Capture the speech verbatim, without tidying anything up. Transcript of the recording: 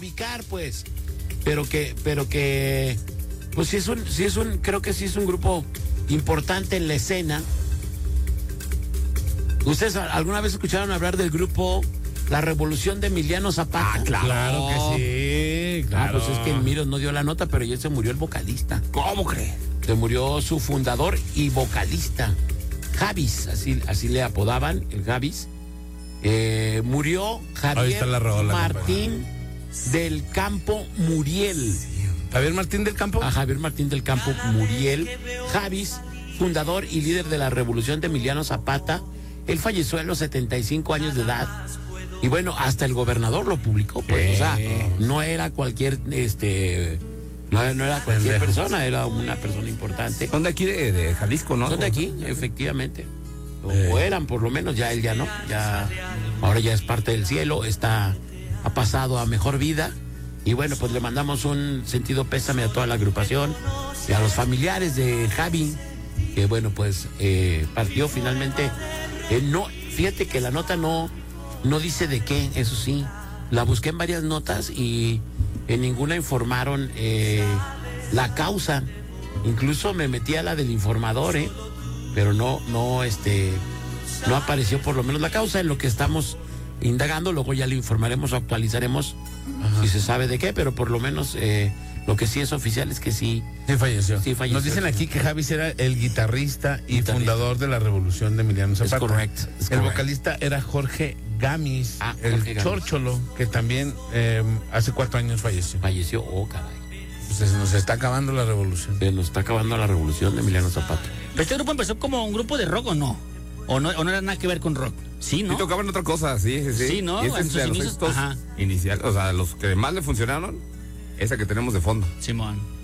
ubicar, pues. Pero que, pero que, pues sí es un, sí es un, creo que sí es un grupo importante en la escena. ¿Ustedes alguna vez escucharon hablar del grupo La Revolución de Emiliano Zapata? Ah, claro, claro que sí, claro. Ah, pues es que Miros no dio la nota, pero ya se murió el vocalista. ¿Cómo crees? Se murió su fundador y vocalista, Javis, así, así le apodaban, el Javis. Eh, murió Javier rola, Martín compañero. del Campo Muriel. ¿Javier Martín del Campo? A Javier Martín del Campo Muriel. Javis, fundador y líder de la Revolución de Emiliano Zapata. Él falleció a los setenta y cinco años de edad. Y bueno, hasta el gobernador lo publicó, pues, eh. o sea, no era cualquier, este, no, no era cualquier persona, era una persona importante. Son de aquí, de, de Jalisco, ¿no? Son de aquí, efectivamente. O, eh. o eran, por lo menos, ya él ya no, ya, ahora ya es parte del cielo, está, ha pasado a mejor vida. Y bueno, pues le mandamos un sentido pésame a toda la agrupación y a los familiares de Javi, que bueno, pues eh, partió finalmente. Eh, no, fíjate que la nota no, no dice de qué, eso sí. La busqué en varias notas y en ninguna informaron eh, la causa. Incluso me metí a la del informador, eh, pero no, no, este, no apareció por lo menos la causa en lo que estamos indagando. Luego ya le informaremos o actualizaremos. Ajá. Si se sabe de qué, pero por lo menos eh, lo que sí es oficial es que sí. Sí falleció. Sí falleció. Nos dicen aquí que Javis era el guitarrista y guitarrista. fundador de la Revolución de Emiliano Zapata. Es correcto. Es el correct. vocalista era Jorge Gamis, ah, el Jorge chórcholo, Gamis. que también eh, hace cuatro años falleció. Falleció, oh caray. Pues se nos está acabando la revolución. Se nos está acabando la Revolución de Emiliano Zapata. Pero este grupo empezó como un grupo de rock, ¿o no? ¿O no, o no era nada que ver con rock? Sí, ¿no? Y tocaban otra cosa, sí, sí, sí. Sí, ¿no? Y este En es sus de los inicios, éxitos ajá. inicial, o sea, los que más le funcionaron, esa que tenemos de fondo. Simón.